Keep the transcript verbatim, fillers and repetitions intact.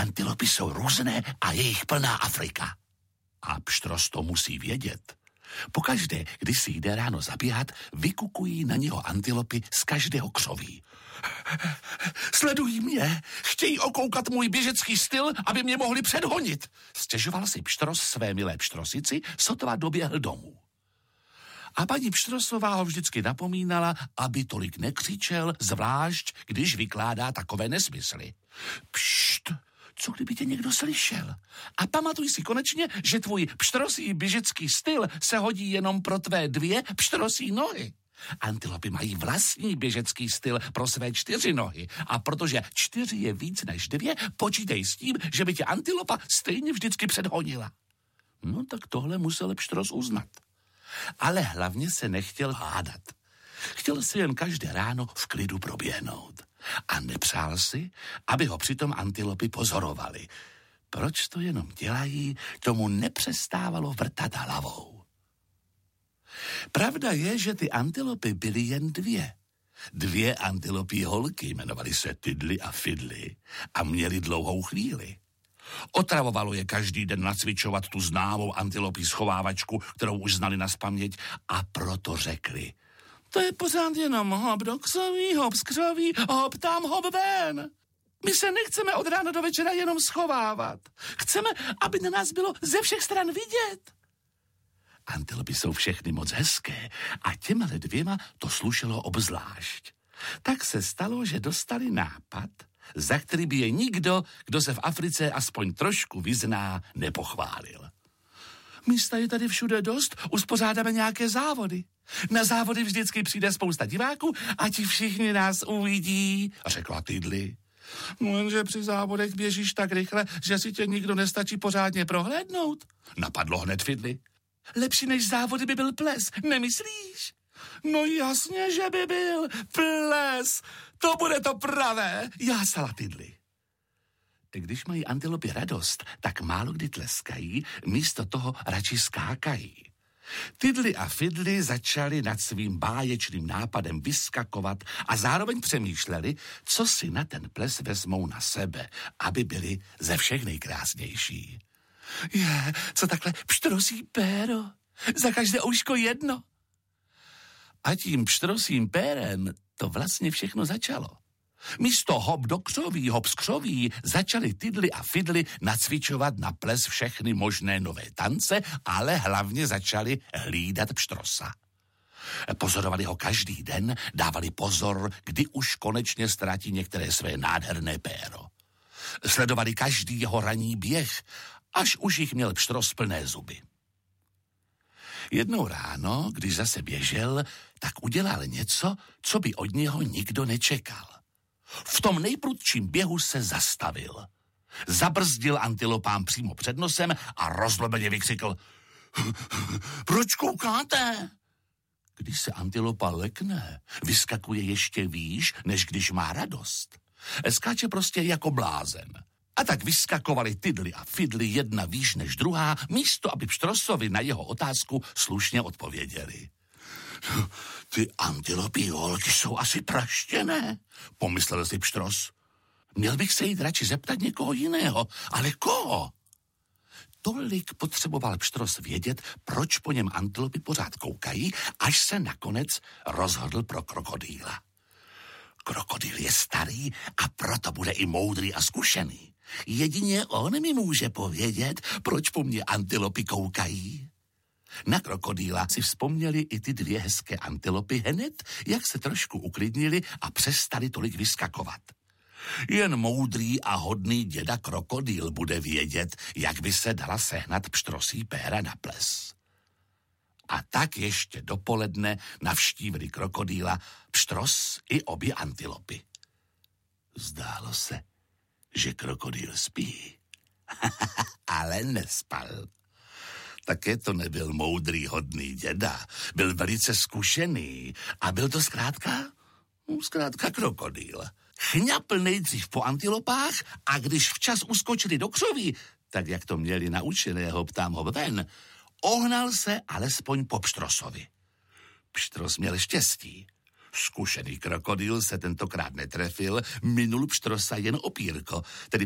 Antilopy jsou různé a je jich plná Afrika. A pštros to musí vědět. Pokaždé, když si jde ráno zabíhat, vykukují na něho antilopy z každého křoví. Sledují mě, chtějí okoukat můj běžecký styl, aby mě mohli předhonit. Stěžoval si pštros své milé pštrosici, sotva doběhl domů. A paní Pštrosová ho vždycky napomínala, aby tolik nekřičel, zvlášť, když vykládá takové nesmysly. Pšt, co kdyby tě někdo slyšel? A pamatuj si konečně, že tvůj pštrosí běžecký styl se hodí jenom pro tvé dvě pštrosí nohy. Antilopy mají vlastní běžecký styl pro své čtyři nohy a protože čtyři je víc než dvě, počítej s tím, že by tě antilopa stejně vždycky předhonila. No tak tohle musel pštros uznat. Ale hlavně se nechtěl hádat. Chtěl si jen každé ráno v klidu proběhnout. A nepřál si, aby ho přitom antilopy pozorovali. Proč to jenom dělají, tomu nepřestávalo vrtat hlavou. Pravda je, že ty antilopy byly jen dvě. Dvě antilopí holky jmenovaly se Tidly a Fidly a měly dlouhou chvíli. Otravovalo je každý den nacvičovat tu známou antilopí schovávačku, kterou už znali nazpaměť, a proto řekli: to je pořád jenom hop do křoví, hop z křoví, hop tam, hop ven. My se nechceme od rána do večera jenom schovávat. Chceme, aby na nás bylo ze všech stran vidět. Antilopy jsou všechny moc hezké a těmhle dvěma to slušelo obzvlášť. Tak se stalo, že dostali nápad, za který by je nikdo, kdo se v Africe aspoň trošku vyzná, nepochválil. Místa je tady všude dost, uspořádáme nějaké závody. Na závody vždycky přijde spousta diváků a ti všichni nás uvidí, řekla Tidly. Jenže při závodech běžíš tak rychle, že si tě nikdo nestačí pořádně prohlédnout, napadlo hned Fidly. Lepší než závody by byl ples, nemyslíš? No jasně, že by byl ples. To bude to pravé, jásala Tidly. Když mají antilopy radost, tak málo kdy tleskají, místo toho radši skákají. Tidly a Fidly začali nad svým báječným nápadem vyskakovat a zároveň přemýšleli, co si na ten ples vezmou na sebe, aby byli ze všech nejkrásnější. Je, co takhle pštrosí péro, za každé ouško jedno. A tím pštrosím pérem to vlastně všechno začalo. Místo hop do křoví, hop z křoví začali Tidly a Fidly nacvičovat na ples všechny možné nové tance, ale hlavně začali hlídat pštrosa. Pozorovali ho každý den, dávali pozor, kdy už konečně ztratí některé své nádherné péro. Sledovali každý jeho ranní běh, až už jich měl pštros plné zuby. Jednou ráno, když zase běžel, tak udělal něco, co by od něho nikdo nečekal. V tom nejprudším běhu se zastavil. Zabrzdil antilopám přímo před nosem a rozlobeně vykřikl: proč koukáte? Když se antilopa lekne, vyskakuje ještě výš, než když má radost. Skáče prostě jako blázen. A tak vyskakovali Tidly a Fidly jedna výš než druhá, místo aby pštrosovi na jeho otázku slušně odpověděli. Ty antilopí holky jsou asi praštěné, pomyslel si pštros. Měl bych se jít radši zeptat někoho jiného, ale koho? Tolik potřeboval pštros vědět, proč po něm antilopy pořád koukají, až se nakonec rozhodl pro krokodýla. Krokodýl je starý a proto bude i moudrý a zkušený. Jedině on mi může povědět, proč po mně antilopy koukají. Na krokodýla si vzpomněli i ty dvě hezké antilopy hned, jak se trošku uklidnili a přestali tolik vyskakovat. Jen moudrý a hodný děda krokodýl bude vědět, jak by se dala sehnat pštrosí péra na ples. A tak ještě dopoledne navštívili krokodýla pštros i obě antilopy. Zdálo se, že krokodýl spí. Ale nespal. Také to nebyl moudrý, hodný děda. Byl velice zkušený a byl to zkrátka, zkrátka krokodýl. Chňapl nejdřív po antilopách a když včas uskočili do křoví, tak jak to měli naučené hop tam, hop ven, ohnal se alespoň po pštrosovi. Pštros měl štěstí. Zkušený krokodýl se tentokrát netrefil, minul pštrosa jen opírko, tedy